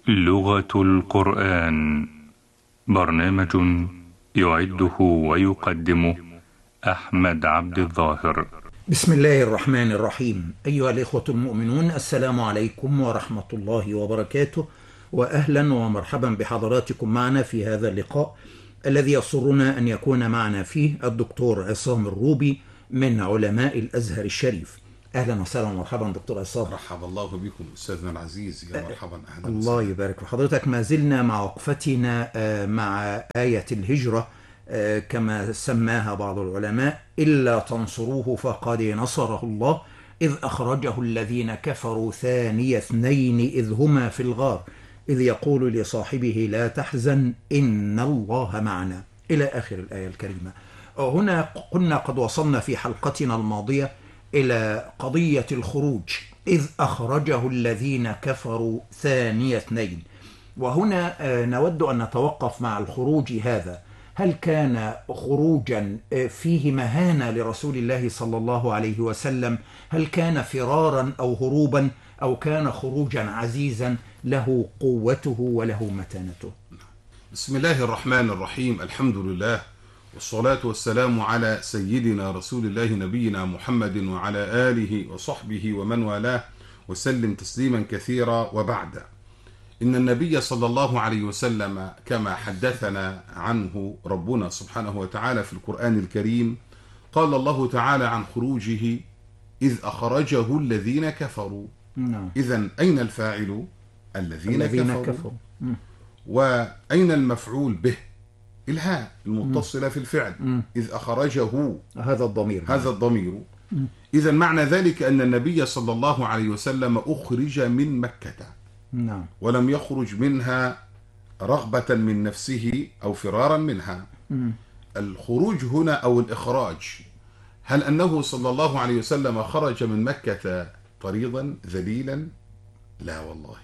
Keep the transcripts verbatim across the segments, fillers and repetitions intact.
لغة القرآن، برنامج يعده ويقدمه أحمد عبد الظاهر. بسم الله الرحمن الرحيم. أيها الإخوة المؤمنون، السلام عليكم ورحمة الله وبركاته، وأهلا ومرحبا بحضراتكم معنا في هذا اللقاء الذي يسرنا أن يكون معنا فيه الدكتور عصام الروبي من علماء الأزهر الشريف. أهلا وسهلا ومرحبا دكتور عصام. مرحبا الله بكم أستاذنا العزيز، يا مرحبا. أهلا الله وسهلا. يبارك في حضرتك. ما زلنا مع وقفتنا مع آية الهجرة كما سماها بعض العلماء: إلا تنصروه فقد نصره الله إذ أخرجه الذين كفروا ثاني اثنين إذ هما في الغار إذ يقول لصاحبه لا تحزن إن الله معنا، إلى آخر الآية الكريمة. هنا كنا قد وصلنا في حلقتنا الماضية إلى قضية الخروج، إذ أخرجه الذين كفروا ثاني اثنين، وهنا نود أن نتوقف مع الخروج هذا. هل كان خروجا فيه مهانة لرسول الله صلى الله عليه وسلم؟ هل كان فرارا أو هروبا، أو كان خروجا عزيزا له قوته وله متانته؟ بسم الله الرحمن الرحيم. الحمد لله والصلاة والسلام على سيدنا رسول الله نبينا محمد وعلى آله وصحبه ومن والاه وسلم تسليما كثيرا. وبعد، إن النبي صلى الله عليه وسلم كما حدثنا عنه ربنا سبحانه وتعالى في القرآن الكريم، قال الله تعالى عن خروجه: إذ أخرجه الذين كفروا. نعم. إذن أين الفاعل؟ الذين, الذين كفروا, كفروا. وأين المفعول به؟ الهاء المتصلة في الفعل. مم. إذ أخرجه، هذا الضمير هذا الضمير. إذن معنى ذلك أن النبي صلى الله عليه وسلم أخرج من مكة، نعم، ولم يخرج منها رغبة من نفسه أو فرارا منها. مم. الخروج هنا أو الإخراج، هل أنه صلى الله عليه وسلم خرج من مكة طريضا ذليلا؟ لا والله،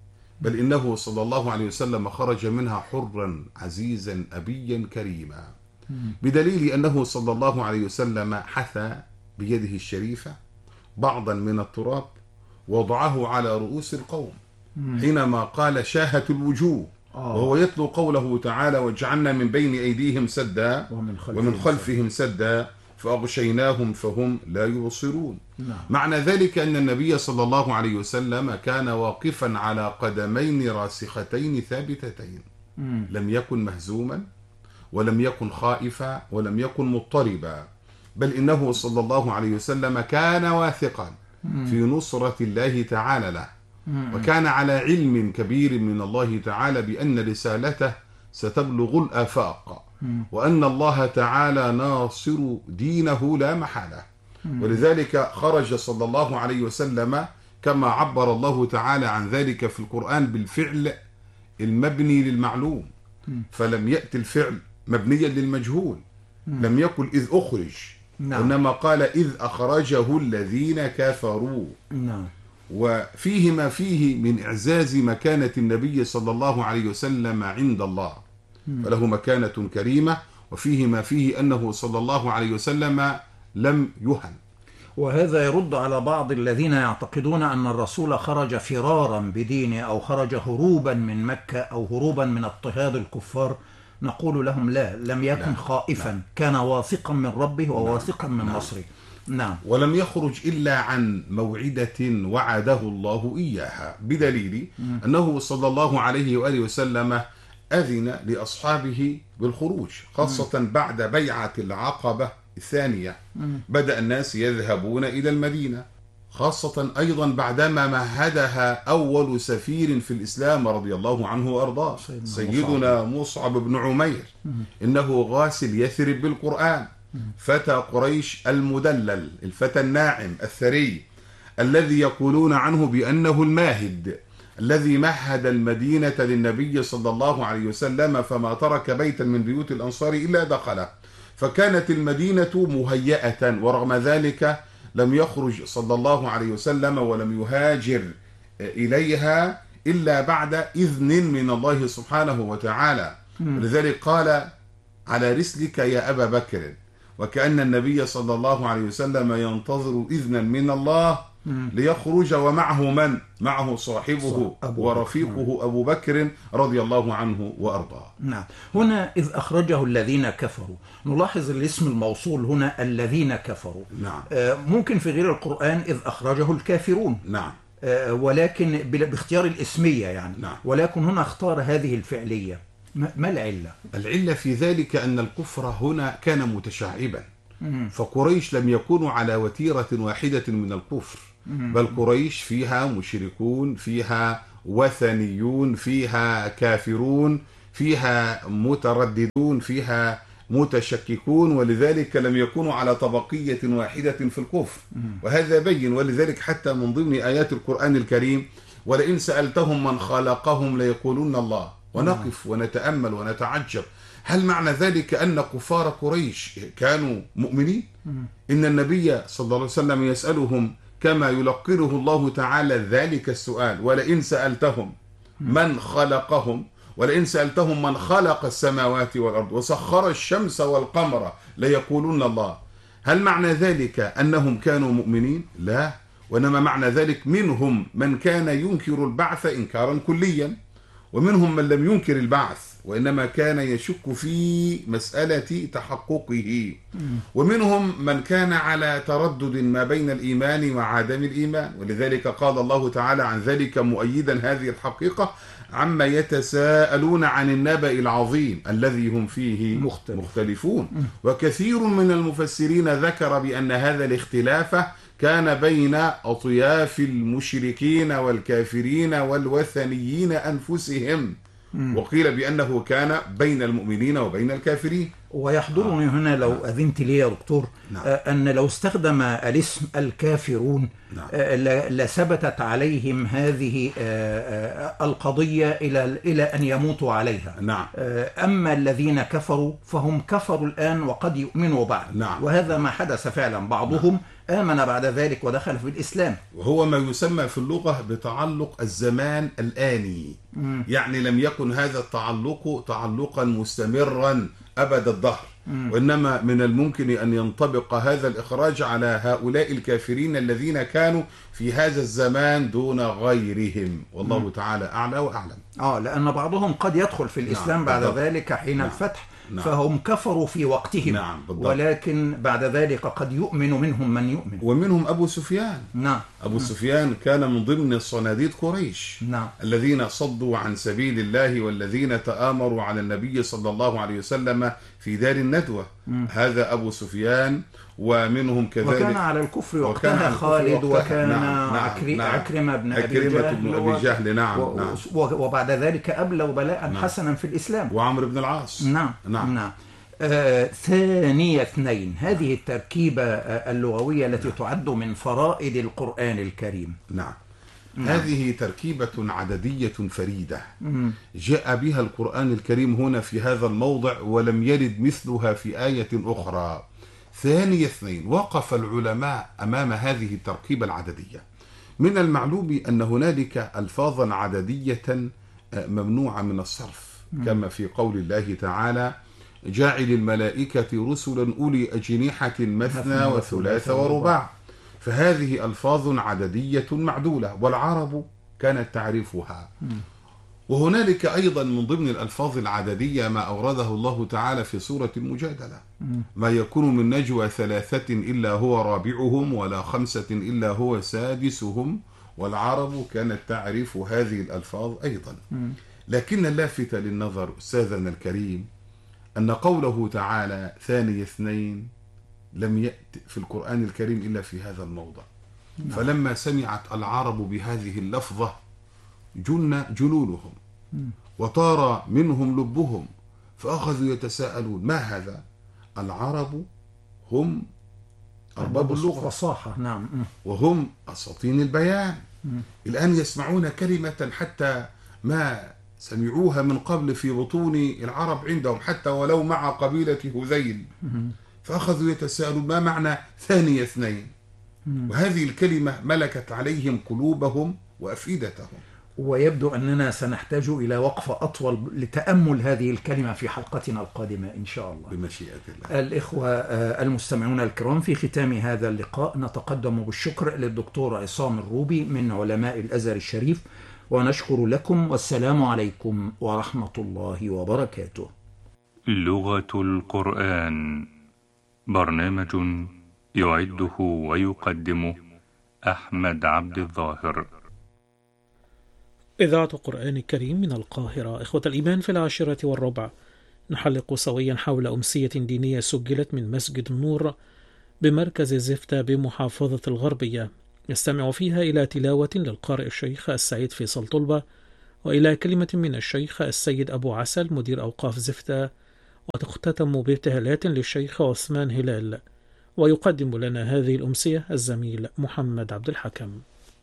بل إنه صلى الله عليه وسلم خرج منها حرا عزيزا أبيا كريما، بدليل أنه صلى الله عليه وسلم حثى بيده الشريفة بعضا من التراب وضعه على رؤوس القوم حينما قال شاهت الوجوه، وهو يتلو قوله تعالى: وجعلنا من بين أيديهم سدا ومن خلفهم, ومن خلفهم سدا فأغشيناهم فهم لا يبصرون. نعم. معنى ذلك أن النبي صلى الله عليه وسلم كان واقفا على قدمين راسختين ثابتتين، مم. لم يكن مهزوما ولم يكن خائفا ولم يكن مضطربا، بل إنه صلى الله عليه وسلم كان واثقا في نصرة الله تعالى له، وكان على علم كبير من الله تعالى بأن رسالته ستبلغ الآفاق، وأن الله تعالى ناصر دينه لا محالة. ولذلك خرج صلى الله عليه وسلم كما عبر الله تعالى عن ذلك في القرآن بالفعل المبني للمعلوم، فلم يأتي الفعل مبنيا للمجهول، لم يقل إذ أخرج، نعم. وإنما قال إذ أخرجه الذين كفروا. نعم. وفيه ما فيه من إعزاز مكانة النبي صلى الله عليه وسلم عند الله، فله مكانة كريمة، وفيه ما فيه أنه صلى الله عليه وسلم لم يهن. وهذا يرد على بعض الذين يعتقدون أن الرسول خرج فرارا بدينه، أو خرج هروبا من مكة، أو هروبا من اضطهاد الكفار. نقول لهم لا، لم يكن لا. خائفا، لا. كان واثقا من ربه وواثقا من نعم. نصره. نعم. ولم يخرج إلا عن موعدة وعده الله إياها، بدليل أنه صلى الله عليه وآله وسلم أذن لأصحابه بالخروج، خاصة بعد بيعة العقبة الثانية. بدأ الناس يذهبون إلى المدينة، خاصة أيضا بعدما مهدها أول سفير في الإسلام رضي الله عنه وأرضاه، سيدنا مصعب بن عمير، إنه غاسل يثرب بالقرآن، فتى قريش المدلل، الفتى الناعم الثري الذي يقولون عنه بأنه الماهد، الذي مهد المدينة للنبي صلى الله عليه وسلم، فما ترك بيتا من بيوت الأنصار إلا دخله، فكانت المدينة مهيئة، ورغم ذلك لم يخرج صلى الله عليه وسلم ولم يهاجر إليها إلا بعد إذن من الله سبحانه وتعالى. ولذلك قال: على رسلك يا أبا بكر، وكأن النبي صلى الله عليه وسلم ينتظر إذنا من الله ليخرج ومعه من؟ معه صاحبه أبو ورفيقه أبو بكر رضي الله عنه وأرضاه. نعم. هنا إذ أخرجه الذين كفروا، نلاحظ الاسم الموصول هنا الذين كفروا. نعم. آه ممكن في غير القرآن إذ أخرجه الكافرون. نعم. آه ولكن باختيار الاسمية يعني. نعم. ولكن هنا اختار هذه الفعلية. ما العلة؟ العلة في ذلك أن الكفر هنا كان متشعبا، فقريش لم يكونوا على وتيرة واحدة من الكفر، بل قريش فيها مشركون، فيها وثنيون، فيها كافرون، فيها مترددون، فيها متشككون، ولذلك لم يكونوا على طبقية واحدة في الكفر. وهذا بين، ولذلك حتى من ضمن آيات القرآن الكريم ولئن سألتهم من خلقهم ليقولون الله، ونقف ونتأمل ونتعجب، هل معنى ذلك أن كفار قريش كانوا مؤمنين؟ إن النبي صلى الله عليه وسلم يسألهم كما يلقنه الله تعالى ذلك السؤال: ولئن سألتهم من خلقهم، ولئن سألتهم من خلق السماوات والأرض وسخر الشمس والقمر ليقولون الله. هل معنى ذلك أنهم كانوا مؤمنين؟ لا، وإنما معنى ذلك منهم من كان ينكر البعث إنكارا كليا، ومنهم من لم ينكر البعث وإنما كان يشك في مسألة تحققه، ومنهم من كان على تردد ما بين الإيمان وعدم الإيمان. ولذلك قال الله تعالى عن ذلك مؤيدا هذه الحقيقة: عما يتساءلون عن النبأ العظيم الذي هم فيه مختلف. مختلفون. وكثير من المفسرين ذكر بأن هذا الاختلاف كان بين أطياف المشركين والكافرين والوثنيين أنفسهم، وقيل بأنه كان بين المؤمنين وبين الكافرين. ويحضرني آه. هنا لو آه. أذنت لي يا دكتور، نعم. آه أن لو استخدم الاسم الكافرون، نعم. آه لثبتت عليهم هذه آه آه القضية إلى إلى أن يموتوا عليها. نعم. آه أما الذين كفروا فهم كفروا الآن وقد يؤمنوا بعد. نعم. وهذا ما حدث فعلا، بعضهم نعم. آمن بعد ذلك ودخل في الإسلام، وهو ما يسمى في اللغة بتعلق الزمان الآني. مم. يعني لم يكن هذا التعلق تعلقا مستمرا أبد الدهر، مم. وإنما من الممكن أن ينطبق هذا الإخراج على هؤلاء الكافرين الذين كانوا في هذا الزمان دون غيرهم، والله مم. تعالى أعلى وأعلم. آه لأن بعضهم قد يدخل في الإسلام نعم. بعد بالضبط. ذلك حين نعم. الفتح نعم. فهم كفروا في وقتهم، نعم. ولكن بعد ذلك قد يؤمن منهم من يؤمن. ومنهم أبو سفيان. نعم. أبو نعم. سفيان كان من ضمن صناديد قريش، نعم. الذين صدوا عن سبيل الله والذين تآمروا على النبي صلى الله عليه وسلم في دار الندوة. مم. هذا أبو سفيان. ومنهم كذلك وكان على الكفر وقتها خالد، وكان نعم. عكري نعم. عكرمة بن أبي جهل, بن أبي جهل. نعم. و... نعم. وبعد ذلك أبلوا بلاء نعم. حسنا في الإسلام، وعمرو بن العاص. نعم. نعم. نعم. آه، ثاني اثنين، هذه التركيبة آه اللغوية التي نعم. تعد من فرائد القرآن الكريم. نعم. نعم. هذه تركيبة عددية فريدة مم. جاء بها القرآن الكريم هنا في هذا الموضع، ولم يرد مثلها في آية أخرى. ثاني اثنين، وقف العلماء أمام هذه التركيبة العددية. من المعلوم أن هنالك ألفاظا عددية ممنوعة من الصرف، مم. كما في قول الله تعالى: جاعل الملائكة رسلا أولي أجنحة مثنى وثلاث ورباع. فهذه ألفاظ عددية معدولة، والعرب كانت تعرفها. وهنالك أيضا من ضمن الألفاظ العددية ما أورده الله تعالى في سورة المجادلة: ما يكون من نجوى ثلاثة إلا هو رابعهم ولا خمسة إلا هو سادسهم. والعرب كانت تعرف هذه الألفاظ أيضا. لكن اللافت للنظر أستاذنا الكريم أن قوله تعالى ثاني اثنين لم يأتي في القرآن الكريم إلا في هذا الموضع. نعم. فلما سمعت العرب بهذه اللفظة جن جلولهم وطار منهم لبهم، فأخذوا يتساءلون: ما هذا؟ العرب هم أرباب اللغة، فصاحة، نعم، وهم أساطين البيان. الآن يسمعون كلمة حتى ما سمعوها من قبل في بطون العرب عندهم، حتى ولو مع قبيلة هذيل، فأخذوا يتساءلون: ما معنى ثاني اثنين؟ وهذه الكلمة ملكت عليهم قلوبهم وأفئدتهم. ويبدو أننا سنحتاج إلى وقفة أطول لتأمل هذه الكلمة في حلقتنا القادمة إن شاء الله بمشيئة الله. الإخوة المستمعون الكرام، في ختام هذا اللقاء نتقدم بالشكر للدكتور عصام الروبي من علماء الأزهر الشريف، ونشكر لكم، والسلام عليكم ورحمة الله وبركاته. لغة القرآن، برنامج يعده ويقدمه أحمد عبد الظاهر. إذاعة القرآن الكريم من القاهرة. إخوة الإيمان، في العاشرة والربع نحلق سويا حول أمسية دينية سجلت من مسجد النور بمركز زفتة بمحافظة الغربية، يستمع فيها إلى تلاوة للقارئ الشيخ السيد فيصل طلبة، وإلى كلمة من الشيخ السيد أبو عسل مدير أوقاف زفتة، وتختتم بابتهالات للشيخ عثمان هلال. ويقدم لنا هذه الأمسية الزميل محمد عبد الحكم.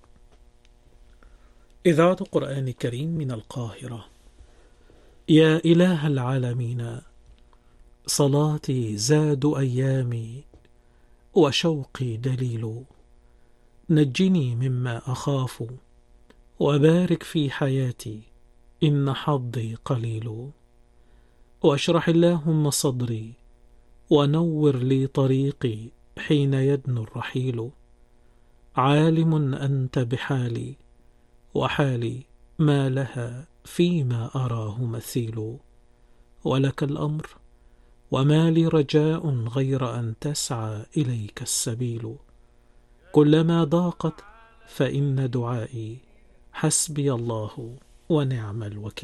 إذاعة القرآن الكريم من القاهرة. يا إله العالمين، صلاتي زاد أيامي وشوقي دليل، نجني مما أخاف وبارك في حياتي إن حظي قليل، واشرح اللهم صدري ونور لي طريقي حين يدنو الرحيل، عالم أنت بحالي وحالي ما لها فيما أراه مثيل، ولك الأمر وما لي رجاء غير أن تسعى إليك السبيل، كلما ضاقت فإن دعائي حسبي الله ونعم الوكيل.